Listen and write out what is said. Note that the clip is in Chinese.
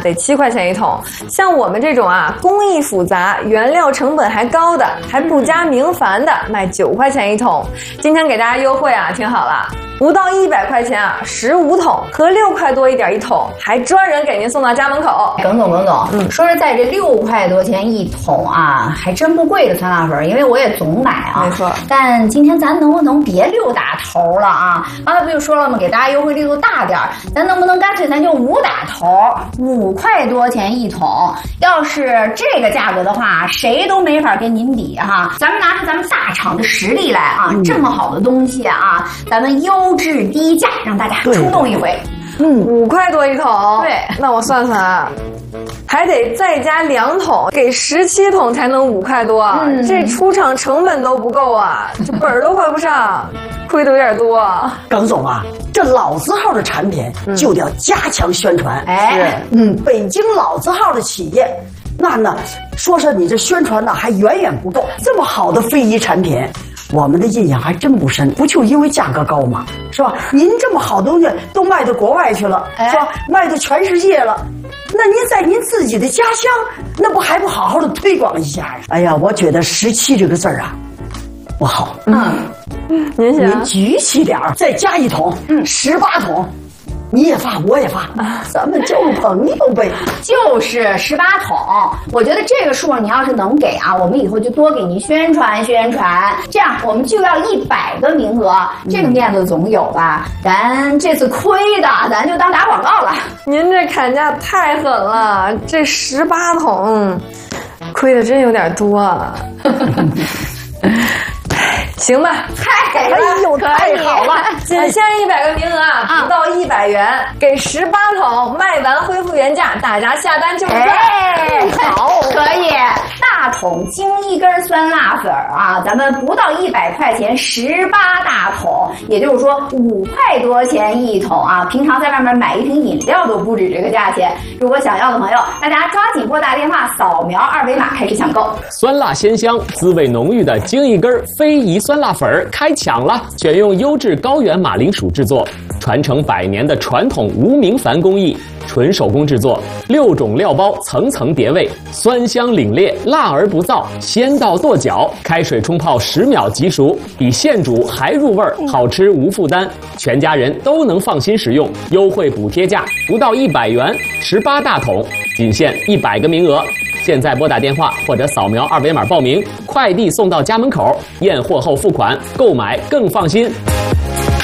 得7块钱一桶。像我们这种啊，工艺复杂、原料成本还高的，还不加明矾的，卖9块钱一桶。今天给大家优惠啊，听好了，不到100块钱啊，15桶和6块多一点一桶，还专人给您送到家门口。 耿总，说实在，这6块多钱一桶啊，还真不贵的酸辣粉，因为我也总买啊。 没错。 但今天咱能不能别6打头了啊？刚才不就说了吗？给大家优惠力度大点儿，咱能不能干脆咱就5打头，5块多钱一桶？要是这个价格的话，谁都没法跟您比哈。咱们拿着咱们大厂的实力来啊，这么好的东西啊，咱们优质低价，让大家冲动一回。 5块多一桶， 对， 那我算算啊，还得再加2桶，给17桶才能5块多，这出厂成本都不够啊，这本儿都还不上，亏的有点多。 耿总啊，这老字号的产品就得加强宣传。北京老字号的企业，那呢，说你这宣传呢还远远不够，这么好的非遗产品。我们的印象还真不深，不就因为价格高吗？是吧？您这么好东西都卖到国外去了，是吧？卖到全世界了，那您在您自己的家乡，那不还不好好的推广一下呀？哎呀，我觉得17这个字啊，不好。您举起点儿，再加1桶，18桶。你也发，我也发，咱们交个朋友呗。 就是18桶，我觉得这个数你要是能给啊，我们以后就多给您宣传宣传，这样我们就要100个名额，这个面子总有吧？咱这次亏的，咱就当打广告了。 您这砍价太狠了，这18桶，亏的真有点多啊。行吧， 太给了， 太好了，仅限100个名额啊，不到100元，给18桶，卖完恢复原价，大家下单就是赚。 好，可以，大桶精1根酸辣粉啊，咱们不到100块钱，18大桶，也就是说5块多钱一桶啊。平常在外面买一瓶饮料都不止这个价钱。如果想要的朋友，大家抓紧拨打电话，扫描2维码开始抢购。 酸辣鲜香、滋味浓郁的精1根非遗酸辣粉开抢了！选用优质高原马铃薯制作，传承100年的传统无明矾工艺，纯手工制作，6种料包层层叠味，酸香凛冽，辣而不燥，鲜到跺脚。开水冲泡10秒即熟，比现煮还入味儿，好吃无负担，全家人都能放心食用。优惠补贴价不到100元，18大桶，仅限100个名额。现在拨打电话或者扫描2维码报名，快递送到家门口，验货后付款，购买更放心。